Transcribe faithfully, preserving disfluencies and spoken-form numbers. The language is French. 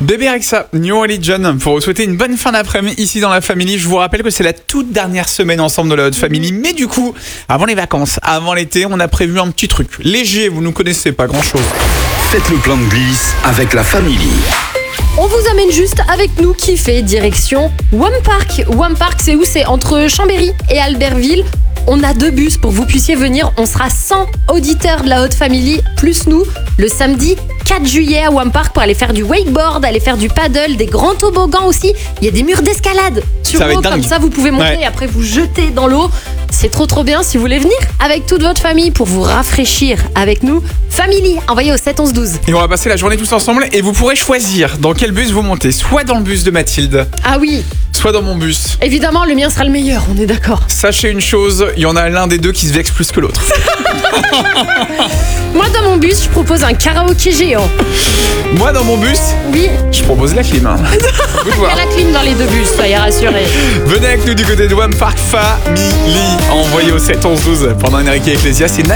Bébé Rexha, New Religion, pour vous souhaiter une bonne fin d'après-midi ici dans la Family. Je vous rappelle que c'est la toute dernière semaine ensemble de la Haute Family. Mais du coup, avant les vacances, avant l'été, on a prévu un petit truc. Léger, vous nous connaissez, pas grand-chose. Faites le plan de glisse avec la Family. On vous amène juste avec nous kiffer direction Wamppark. Wamppark, c'est où? C'est entre Chambéry et Albertville. On a deux bus pour que vous puissiez venir. On sera cent auditeurs de la Haute Family, plus nous, le samedi quatre juillet à Wamppark pour aller faire du wakeboard, aller faire du paddle, des grands toboggans aussi. Il y a des murs d'escalade sur l'eau, comme ça vous pouvez monter ouais. et après vous jeter dans l'eau. C'est trop trop bien. Si vous voulez venir avec toute votre famille pour vous rafraîchir avec nous, Family, envoyez au sept onze douze. Et on va passer la journée tous ensemble et vous pourrez choisir dans quel bus vous montez. Soit dans le bus de Mathilde. Ah oui. Soit dans mon bus. Évidemment, le mien sera le meilleur, on est d'accord. Sachez une chose, il y en a l'un des deux qui se vexe plus que l'autre. Moi, dans mon bus, je propose un karaoké géant. Moi, dans mon bus, oui, je propose la clim. Il y a la clim dans les deux bus, soyez rassurés. Venez avec nous du côté de Wamppark Family. Envoyez au sept onze douze pendant Enrique Iglesias et